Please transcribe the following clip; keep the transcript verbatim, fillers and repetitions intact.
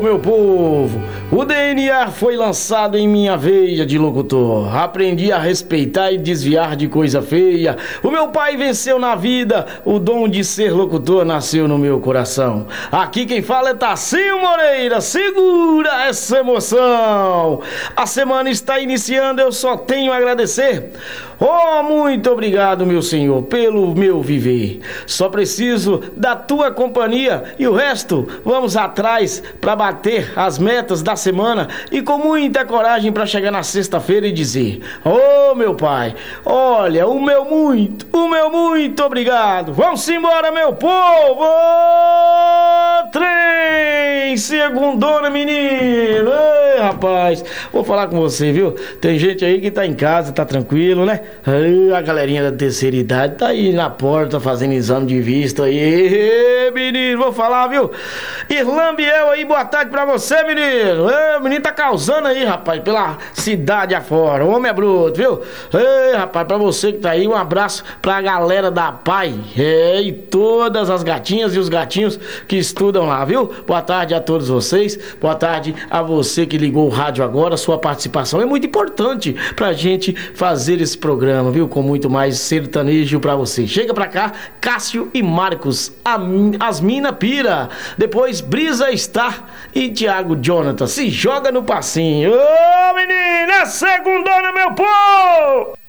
meu povo, o D N A foi lançado em minha veia de locutor. Aprendi a respeitar e desviar de coisa feia. O meu pai venceu na vida, o dom de ser locutor nasceu no meu coração. Aqui quem fala é Tacinho Moreira, segura essa emoção. A semana está iniciando, eu só tenho a agradecer. Oh, muito obrigado, meu Senhor, pelo meu viver. Só preciso da tua companhia e o resto, vamos atrás para bater as metas da semana e com muita coragem para chegar na sexta-feira e dizer: oh, meu pai, olha, o meu muito, o meu muito obrigado. Vamos embora, meu povo! Ô, trem! Segundona, menino! Ei, rapaz, vou falar com você, viu? Tem gente aí que tá em casa, tá tranquilo, né? Ai, a galerinha da terceira idade tá aí na porta fazendo exame de vista aí. Ei, menino, vou falar, viu? Irlambiel aí, boa tarde pra você, menino. Ei, o menino tá causando aí, rapaz, pela cidade afora. O homem é bruto, viu? Ei, rapaz, pra você que tá aí, um abraço pra galera da Pai. É, e todas as gatinhas e os gatinhos que estudam lá, viu? Boa tarde a todos vocês. Boa tarde a você que ligou o rádio agora. Sua participação é muito importante pra gente fazer esse programa, viu? Com muito mais sertanejo pra você. Chega pra cá, Cássio e Marcos, a, as mina pira. Depois Brisa Star e Thiago Jonathan. Se joga no passinho. Ô, menina, segundona, meu povo!